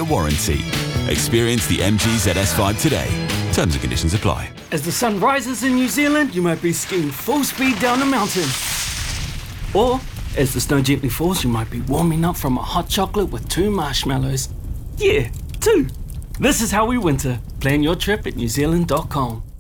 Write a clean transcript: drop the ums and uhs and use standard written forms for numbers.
10-year warranty. Experience the MG ZS5 today. Terms and conditions apply. As the sun rises in New Zealand, you might be skiing full speed down a mountain. Or, as the snow gently falls, you might be warming up from a hot chocolate with 2 marshmallows. Yeah, 2. This is how we winter. Plan your trip at newzealand.com.